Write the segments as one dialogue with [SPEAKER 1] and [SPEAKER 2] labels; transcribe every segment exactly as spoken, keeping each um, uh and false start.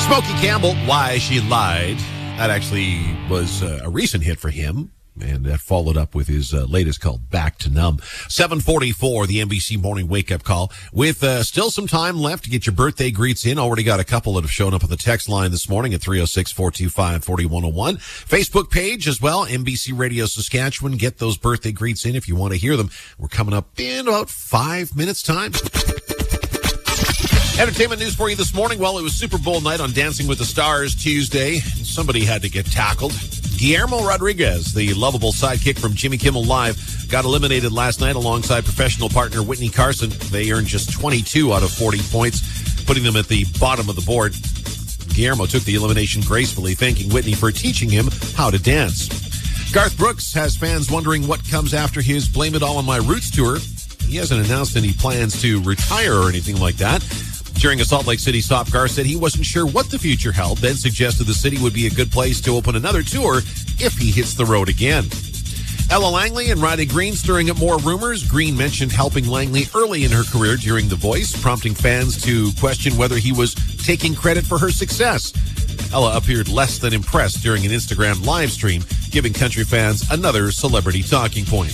[SPEAKER 1] Smokey Campbell, Why She Lied. That actually was uh, a recent hit for him, and that followed up with his uh, latest called Back to Numb. seven forty-four, the N B C Morning Wake-Up Call. With uh, still some time left to get your birthday greets in. Already got a couple that have shown up on the text line this morning at three oh six, four two five, four one oh one. Facebook page as well, N B C Radio Saskatchewan. Get those birthday greets in if you want to hear them. We're coming up in about five minutes' time. Entertainment news for you this morning. Well, it was Super Bowl night on Dancing with the Stars Tuesday. Somebody had to get tackled. Guillermo Rodriguez, the lovable sidekick from Jimmy Kimmel Live, got eliminated last night alongside professional partner Whitney Carson. They earned just twenty-two out of forty points, putting them at the bottom of the board. Guillermo took the elimination gracefully, thanking Whitney for teaching him how to dance. Garth Brooks has fans wondering what comes after his Blame It All on My Roots tour. He hasn't announced any plans to retire or anything like that. During a Salt Lake City stop, Garth said he wasn't sure what the future held, then suggested the city would be a good place to open another tour if he hits the road again. Ella Langley and Riley Green stirring up more rumors. Green mentioned helping Langley early in her career during The Voice, prompting fans to question whether he was taking credit for her success. Ella appeared less than impressed during an Instagram live stream, giving country fans another celebrity talking point.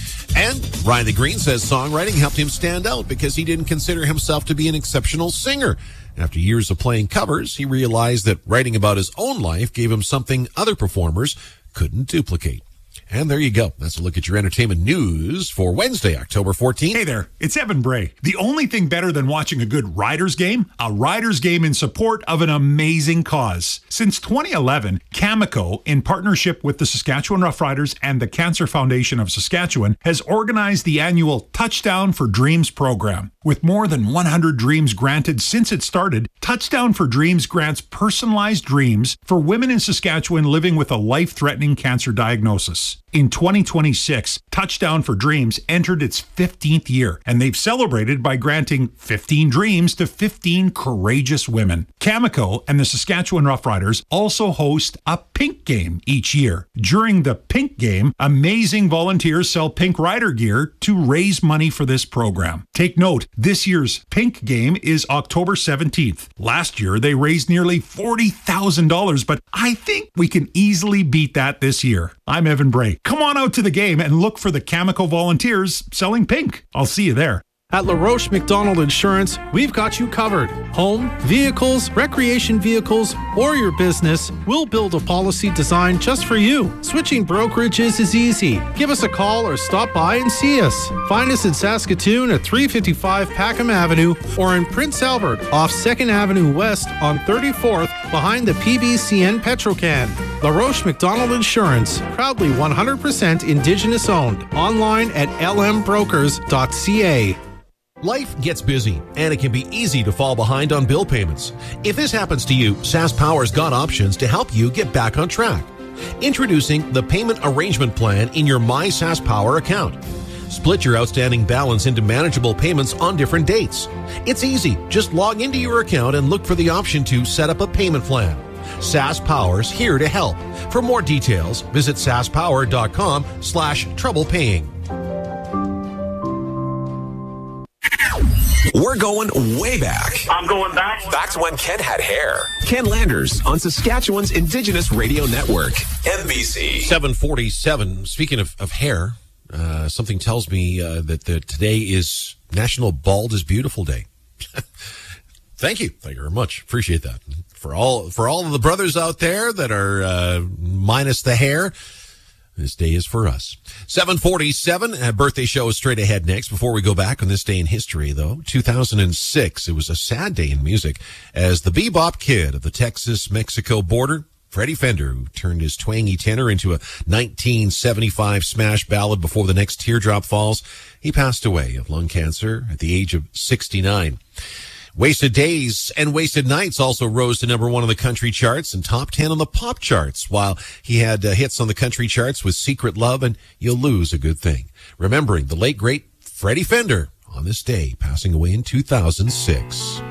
[SPEAKER 1] And Riley Green says songwriting helped him stand out because he didn't consider himself to be an exceptional singer. After years of playing covers, he realized that writing about his own life gave him something other performers couldn't duplicate. And there you go. That's a look at your entertainment news for Wednesday, October fourteenth.
[SPEAKER 2] Hey there, it's Evan Bray. The only thing better than watching a good Riders game, a Riders game in support of an amazing cause. Since twenty eleven, Cameco, in partnership with the Saskatchewan Roughriders and the Cancer Foundation of Saskatchewan, has organized the annual Touchdown for Dreams program. With more than one hundred dreams granted since it started, Touchdown for Dreams grants personalized dreams for women in Saskatchewan living with a life-threatening cancer diagnosis. In twenty twenty-six, Touchdown for Dreams entered its fifteenth year, and they've celebrated by granting fifteen dreams to fifteen courageous women. Cameco and the Saskatchewan Roughriders also host a Pink Game each year. During the Pink Game, amazing volunteers sell Pink Rider gear to raise money for this program. Take note, this year's Pink Game is October seventeenth. Last year, they raised nearly forty thousand dollars, but I think we can easily beat that this year. I'm Evan Bray. Come on out to the game and look for the Cameco volunteers selling pink. I'll see you there.
[SPEAKER 3] At LaRoche McDonald Insurance, we've got you covered. Home, vehicles, recreation vehicles, or your business, we'll build a policy designed just for you. Switching brokerages is easy. Give us a call or stop by and see us. Find us in Saskatoon at three fifty-five Packham Avenue or in Prince Albert off second Avenue West on thirty-fourth behind the P B C N Petrocan. LaRoche McDonald Insurance, proudly one hundred percent Indigenous owned. Online at l m brokers dot c a.
[SPEAKER 1] Life gets busy, and it can be easy to fall behind on bill payments. If this happens to you, SaskPower's got options to help you get back on track. Introducing the Payment Arrangement Plan in your My SaskPower account. Split your outstanding balance into manageable payments on different dates. It's easy. Just log into your account and look for the option to set up a payment plan. SaskPower's here to help. For more details, visit saskpower.com slash trouble paying.
[SPEAKER 4] We're going way back.
[SPEAKER 5] I'm going back.
[SPEAKER 4] Back to when Ken had hair. Ken Landers on Saskatchewan's Indigenous Radio Network, N B C.
[SPEAKER 1] seven forty-seven. Speaking of, of hair, uh, something tells me uh, that the, today is National Bald is Beautiful Day. Thank you. Thank you very much. Appreciate that. For all for all of the brothers out there that are uh, minus the hair, this day is for us. seven forty-seven, a birthday show is straight ahead next. Before we go back on this day in history, though, two thousand six, it was a sad day in music as the bebop kid of the Texas-Mexico border, Freddie Fender, who turned his twangy tenor into a nineteen seventy-five smash ballad Before the Next Teardrop Falls, he passed away of lung cancer at the age of sixty-nine. Wasted Days and Wasted Nights also rose to number one on the country charts and top ten on the pop charts, while he had uh, hits on the country charts with Secret Love and You'll Lose a Good Thing. Remembering the late, great Freddie Fender on this day, passing away in two thousand six.